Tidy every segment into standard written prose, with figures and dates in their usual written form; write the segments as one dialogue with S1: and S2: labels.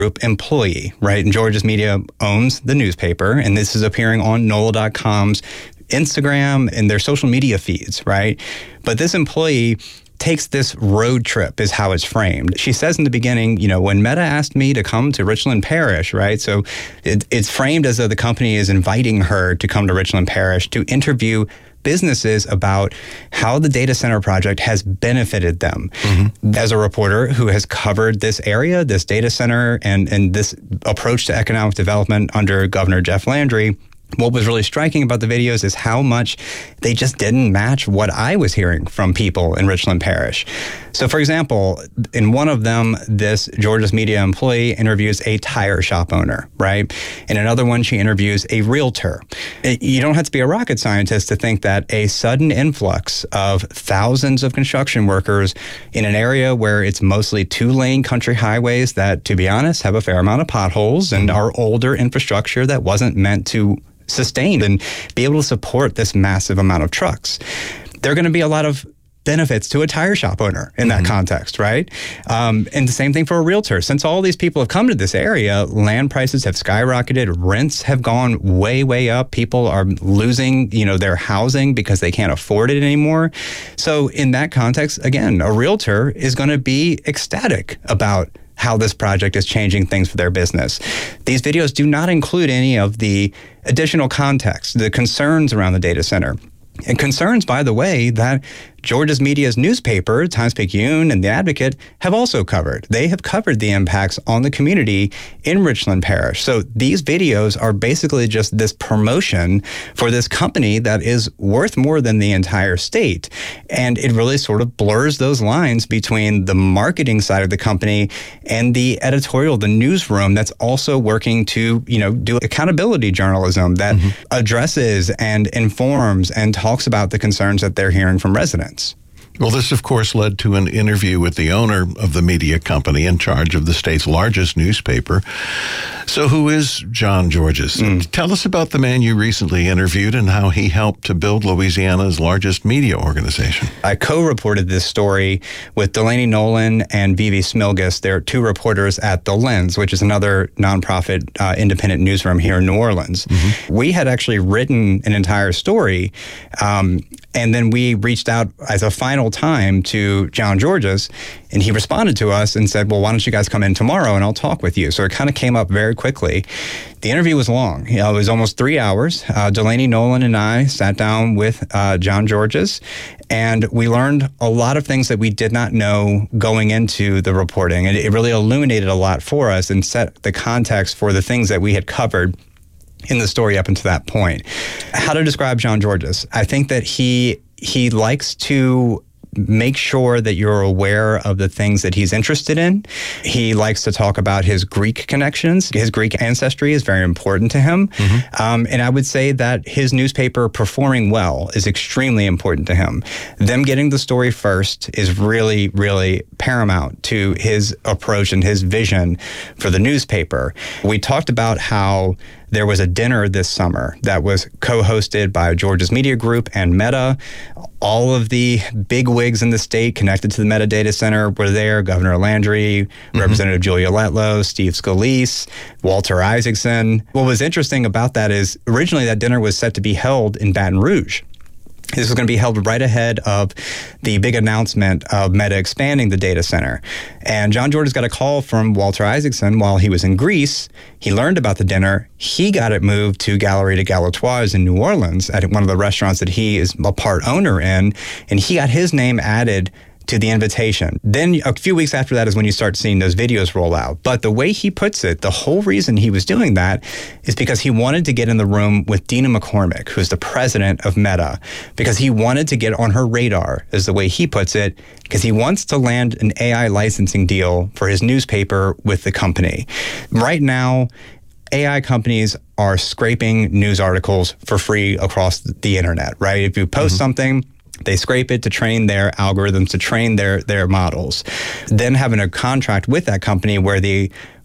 S1: Group employee, right? And Georges Media owns the newspaper, and this is appearing on NOLA.com's Instagram and their social media feeds, right? But this employee takes this road trip is how it's framed. She says in the beginning, when Meta asked me to come to Richland Parish, right? So it's framed as though the company is inviting her to come to Richland Parish to interview businesses about how the data center project has benefited them. Mm-hmm. As a reporter who has covered this area, this data center, and this approach to economic development under Governor Jeff Landry, what was really striking about the videos is how much they just didn't match what I was hearing from people in Richland Parish. So, for example, in one of them, this Georges Media employee interviews a tire shop owner, right? In another one, she interviews a realtor. You don't have to be a rocket scientist to think that a sudden influx of thousands of construction workers in an area where it's mostly two-lane country highways that, to be honest, have a fair amount of potholes and are older infrastructure that wasn't meant to sustain and be able to support this massive amount of trucks. There are going to be a lot of benefits to a tire shop owner in that context, right? And the same thing for a realtor. Since all these people have come to this area, land prices have skyrocketed, rents have gone way, way up. People are losing, their housing because they can't afford it anymore. So in that context, again, a realtor is going to be ecstatic about how this project is changing things for their business. These videos do not include any of the additional context, the concerns around the data center. And concerns, by the way, that Georges Media's newspaper, Times-Picayune and The Advocate, have also covered. They have covered the impacts on the community in Richland Parish. So these videos are basically just this promotion for this company that is worth more than the entire state. And it really sort of blurs those lines between the marketing side of the company and the editorial, the newsroom that's also working to, do accountability journalism that addresses and informs and talks about the concerns that they're hearing from residents.
S2: Well, this, of course, led to an interview with the owner of the media company in charge of the state's largest newspaper. So who is John Georges? Tell us about the man you recently interviewed and how he helped to build Louisiana's largest media organization.
S1: I co-reported this story with Delaney Nolan and Vivi Smilgus. They're two reporters at The Lens, which is another nonprofit independent newsroom here in New Orleans. We had actually written an entire story, and then we reached out as a final time to John Georges, and he responded to us and said, well, why don't you guys come in tomorrow and I'll talk with you. So it kind of came up very quickly. The interview was long. It was almost 3 hours. Delaney Nolan and I sat down with John Georges, and we learned a lot of things that we did not know going into the reporting. And it really illuminated a lot for us and set the context for the things that we had covered in the story up until that point. How to describe John Georges? I think that he likes to make sure that you're aware of the things that he's interested in. He likes to talk about his Greek connections. His Greek ancestry is very important to him. And I would say that his newspaper performing well is extremely important to him. Them getting the story first is really, really paramount to his approach and his vision for the newspaper. We talked about how there was a dinner this summer that was co-hosted by Georges Media Group and Meta. All of the big wigs in the state connected to the Meta Data Center were there. Governor Landry, Representative Julia Letlow, Steve Scalise, Walter Isaacson. What was interesting about that is originally that dinner was set to be held in Baton Rouge. This was going to be held right ahead of the big announcement of Meta expanding the data center. And John Georges got a call from Walter Isaacson while he was in Greece. He learned about the dinner. He got it moved to Galerie de Galatoirs in New Orleans at one of the restaurants that he is a part owner in. And he got his name added to the invitation. Then a few weeks after that is when you start seeing those videos roll out. But the way he puts it, the whole reason he was doing that is because he wanted to get in the room with Dina McCormick, who's the president of Meta, because he wanted to get on her radar, is the way he puts it, because he wants to land an AI licensing deal for his newspaper with the company. Right now, AI companies are scraping news articles for free across the internet, right? If you post something, they scrape it to train their algorithms, to train their models. Then having a contract with that company where the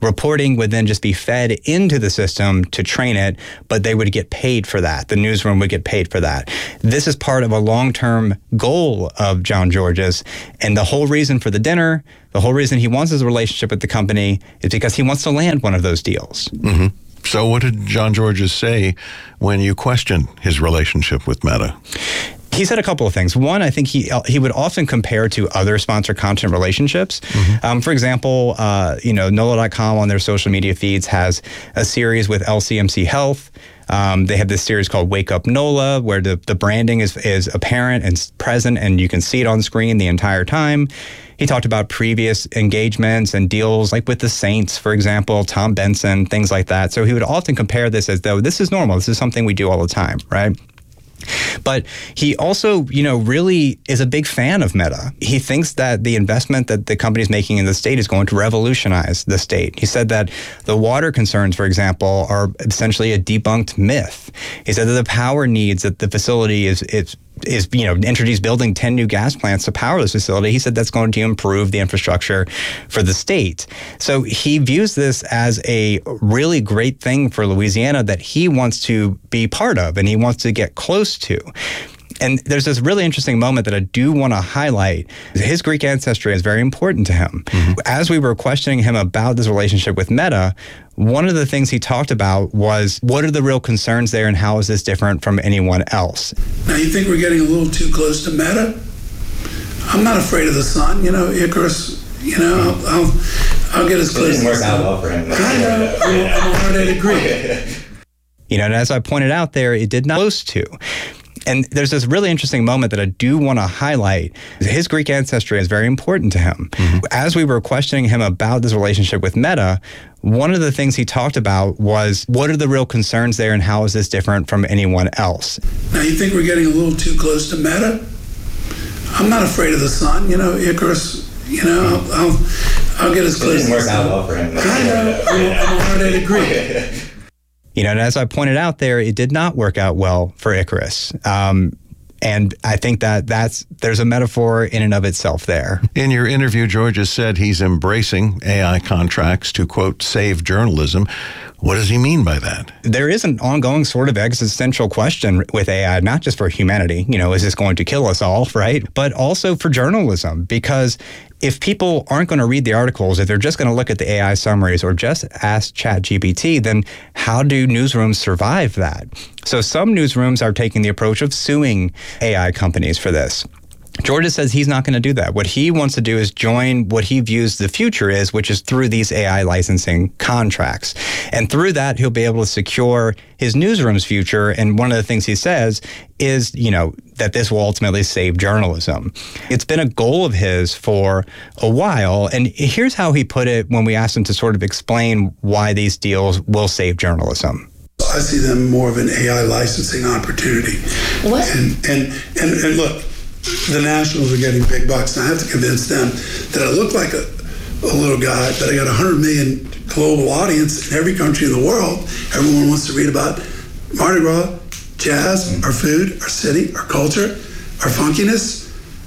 S1: reporting would then just be fed into the system to train it, but they would get paid for that. The newsroom would get paid for that. This is part of a long-term goal of John George's, and the whole reason for the dinner, the whole reason he wants his relationship with the company is because he wants to land one of those deals.
S2: Mm-hmm. So what did John Georges say when you questioned his relationship with Meta?
S1: He said a couple of things. One, I think he would often compare to other sponsor content relationships. Mm-hmm. For example, NOLA.com on their social media feeds has a series with LCMC Health. They have this series called Wake Up NOLA, where the branding is apparent and present, and you can see it on screen the entire time. He talked about previous engagements and deals, like with the Saints, for example, Tom Benson, things like that. So he would often compare this as though this is normal. This is something we do all the time, right? But he also, really is a big fan of Meta. He thinks that the investment that the company is making in the state is going to revolutionize the state. He said that the water concerns, for example, are essentially a debunked myth. He said that the power needs that the facility is Entergy's building 10 new gas plants to power this facility. He said that's going to improve the infrastructure for the state. So he views this as a really great thing for Louisiana that he wants to be part of and he wants to get close to. And there's this really interesting moment that I do want to highlight. His Greek ancestry is very important to him. Mm-hmm. As we were questioning him about this relationship with Meta, one of the things he talked about was, what are the real concerns there and how is this different from anyone else?
S3: Now, you think we're getting a little too close to Meta? I'm not afraid of the sun. Icarus, I'll get as close.
S4: It didn't work out well for him.
S3: I know. I'm a hard-headed Greek.
S1: And as I pointed out there, it did not close to. And there's this really interesting moment that I do want to highlight. His Greek ancestry is very important to him. Mm-hmm. As we were questioning him about this relationship with Meta, one of the things he talked about was, what are the real concerns there and how is this different from anyone else?
S3: Now, you think we're getting a little too close to Meta? I'm not afraid of the sun. Icarus, I'll get as close.
S4: It didn't work out well for him.
S3: I know. I'm a hard-headed Greek.
S1: And as I pointed out there, it did not work out well for Icarus. And I think there's a metaphor in and of itself there.
S2: In your interview, Georges said he's embracing AI contracts to, quote, save journalism. What does he mean by that?
S1: There is an ongoing sort of existential question with AI, not just for humanity, is this going to kill us all, right? But also for journalism, because if people aren't going to read the articles, if they're just going to look at the AI summaries or just ask ChatGPT, then how do newsrooms survive that? So some newsrooms are taking the approach of suing AI companies for this. Georges says he's not going to do that. What he wants to do is join what he views the future is, which is through these AI licensing contracts. And through that, he'll be able to secure his newsroom's future. And one of the things he says is, that this will ultimately save journalism. It's been a goal of his for a while. And here's how he put it when we asked him to sort of explain why these deals will save journalism.
S3: I see them more of an AI licensing opportunity.
S5: What?
S3: And look, the Nationals are getting big bucks, and I have to convince them that I look like a little guy, but I got 100 million global audience in every country in the world. Everyone wants to read about Mardi Gras, jazz, our food, our city, our culture, our funkiness.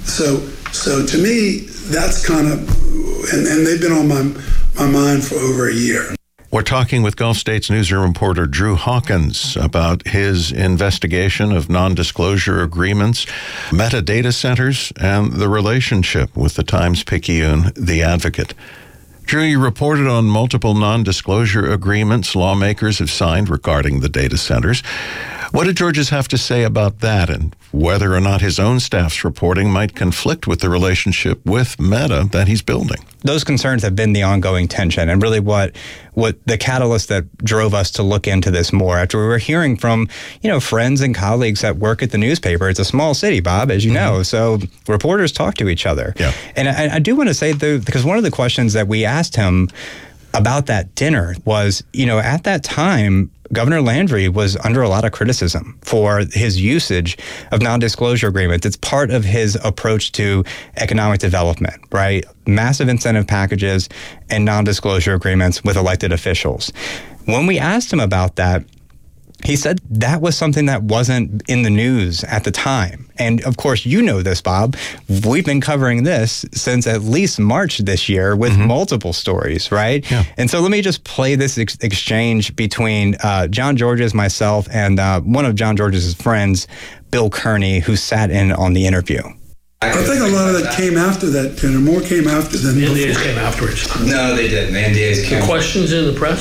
S3: So to me, that's kind of, and they've been on my mind for over a year.
S2: We're talking with Gulf States newsroom reporter Drew Hawkins about his investigation of non-disclosure agreements, metadata centers, and the relationship with the Times-Picayune The Advocate. Drew, you reported on multiple non-disclosure agreements lawmakers have signed regarding the data centers. What did Georges have to say about that and whether or not his own staff's reporting might conflict with the relationship with Meta that he's building?
S1: Those concerns have been the ongoing tension and really what the catalyst that drove us to look into this more after we were hearing from, friends and colleagues that work at the newspaper. It's a small city, Bob, as you know, so reporters talk to each other.
S2: Yeah.
S1: And I do want to say, though, because one of the questions that we asked him about that dinner was, at that time, Governor Landry was under a lot of criticism for his usage of non-disclosure agreements. It's part of his approach to economic development, right? Massive incentive packages and non-disclosure agreements with elected officials. When we asked him about that, He said that was something that wasn't in the news at the time. And of course, you know this, Bob. We've been covering this since at least March this year with multiple stories, right?
S2: Yeah.
S1: And so let me just play this exchange between John Georges, myself, and one of John Georges' friends, Bill Kearney, who sat in on the interview.
S3: I think a lot of that came after that, and more came after than
S5: The NDAs
S3: before.
S5: came afterwards.
S4: No, they didn't. The NDAs came.
S5: Questions in the press?